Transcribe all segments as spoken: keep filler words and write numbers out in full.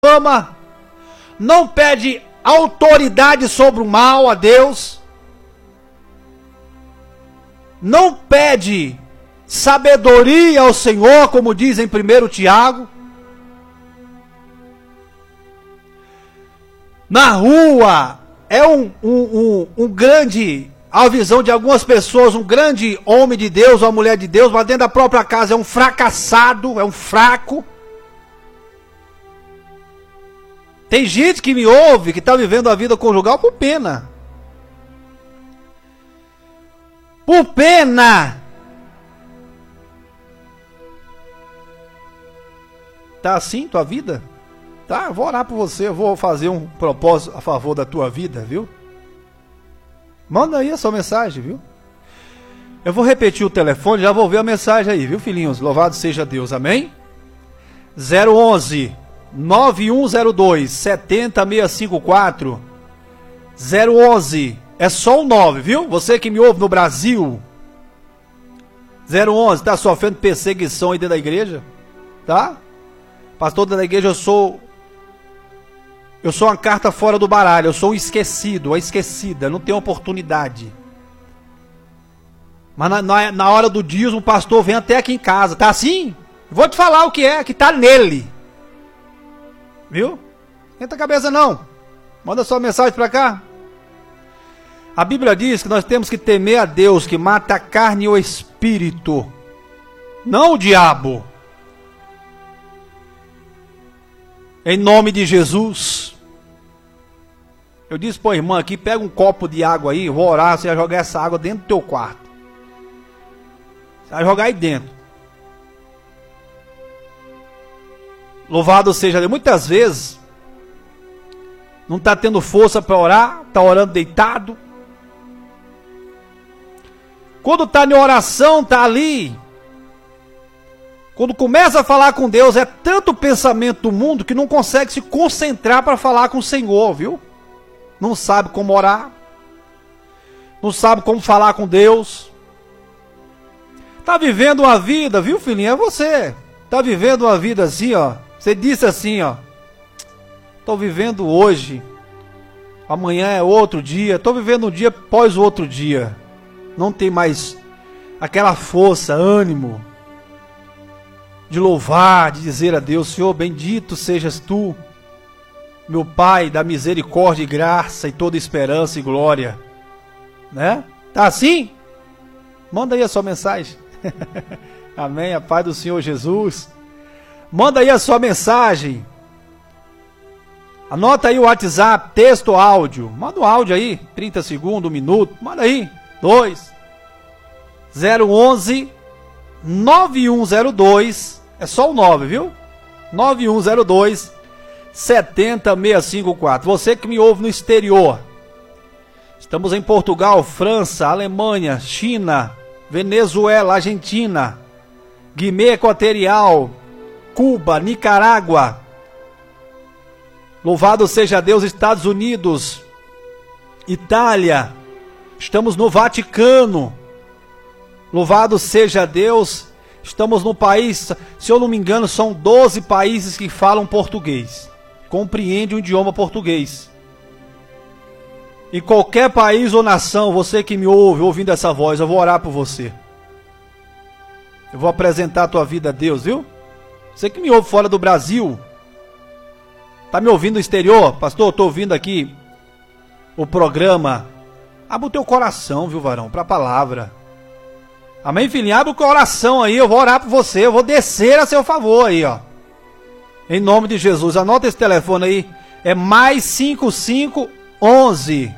fama, não pede autoridade sobre o mal a Deus, não pede sabedoria ao Senhor, como diz em primeiro Tiago. Na rua é um, um, um, um grande, a visão de algumas pessoas, um grande homem de Deus, uma mulher de Deus, mas dentro da própria casa é um fracassado, é um fraco. Tem gente que me ouve, que está vivendo a vida conjugal por pena. Por pena. Tá assim tua vida? Tá, eu vou orar por você, eu vou fazer um propósito a favor da tua vida, viu? Manda aí a sua mensagem, viu? Eu vou repetir o telefone, já vou ver a mensagem aí, viu, filhinhos? Louvado seja Deus, amém? zero onze, nove um zero dois, sete zero seis cinco quatro. zero onze, é só o nove, viu? Você que me ouve no Brasil. zero onze, tá sofrendo perseguição aí dentro da igreja? Tá? Pastor da igreja, eu sou... Eu sou uma carta fora do baralho, eu sou um esquecido, a esquecida, não tenho oportunidade. Mas na, na, na hora do dízimo, o pastor vem até aqui em casa, tá assim? Vou te falar o que é, que tá nele. Viu? Entra a cabeça não. Manda sua mensagem pra cá. A Bíblia diz que nós temos que temer a Deus, que mata a carne e o espírito, não o diabo. Em nome de Jesus. Eu disse para a irmã aqui, pega um copo de água aí, eu vou orar, você vai jogar essa água dentro do teu quarto. Você vai jogar aí dentro. Louvado seja Deus. Muitas vezes, não está tendo força para orar, está orando deitado. Quando está em oração, está ali. Quando começa a falar com Deus, é tanto pensamento do mundo que não consegue se concentrar para falar com o Senhor, viu? Não sabe como orar, não sabe como falar com Deus. Tá vivendo uma vida, viu, filhinho? É você. Tá vivendo uma vida assim, ó. Você disse assim, ó. Tô vivendo hoje. Amanhã é outro dia. Tô vivendo um dia após o outro dia. Não tem mais aquela força, ânimo de louvar, de dizer a Deus, Senhor, bendito sejas tu, meu Pai, da misericórdia e graça e toda esperança e glória, né? Tá assim? Manda aí a sua mensagem. Amém, a paz do Senhor Jesus. Manda aí a sua mensagem. Anota aí o WhatsApp, texto ou áudio. Manda o áudio aí, trinta segundos, um minuto. Manda aí, dois zero onze, nove um zero dois. É só o nove, viu? nove um zero dois, sete zero seis cinco quatro. Você que me ouve no exterior. Estamos em Portugal, França, Alemanha, China, Venezuela, Argentina, Guiné Equatorial, Cuba, Nicarágua. Louvado seja Deus, Estados Unidos, Itália. Estamos no Vaticano. Louvado seja Deus. Estamos no país, se eu não me engano, são doze países que falam português. Compreende o idioma português. Em qualquer país ou nação, você que me ouve, ouvindo essa voz, eu vou orar por você. Eu vou apresentar a tua vida a Deus, viu? Você que me ouve fora do Brasil, tá me ouvindo no exterior? Pastor, eu tô ouvindo aqui o programa. Abre o teu coração, viu, varão, para a palavra. Amém, filhinho? Abre o coração aí, eu vou orar por você, eu vou descer a seu favor aí, ó. Em nome de Jesus, anota esse telefone aí, é mais cinco cinco onze.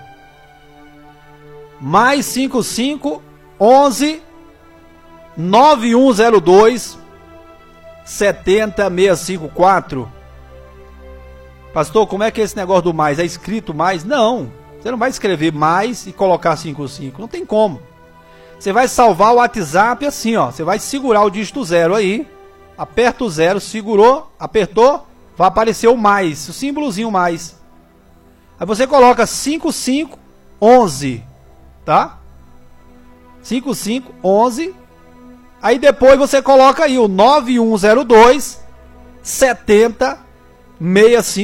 Mais cinco cinco onze nove um zero dois sete zero seis cinco quatro. Pastor, como é que é esse negócio do mais? É escrito mais? Não, você não vai escrever mais e colocar cinco cinco, não tem como. Você vai salvar o WhatsApp assim, ó. Você vai segurar o dígito zero aí. Aperta o zero, segurou, apertou, vai aparecer o mais, o símbolozinho mais. Aí você coloca cinco cinco onze, tá? cinco cinco onze. Aí depois você coloca aí o nove um zero dois sete zero seis cinco